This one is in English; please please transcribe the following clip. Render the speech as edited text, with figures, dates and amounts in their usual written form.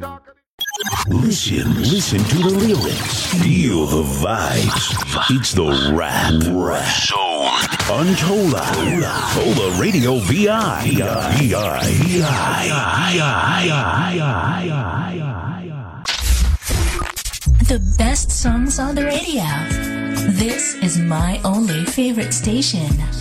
Listen to the lyrics. Feel the vibes. It's the rap zone. Untola. Tola Radio VI. The best songs on the radio. This is my only favorite station.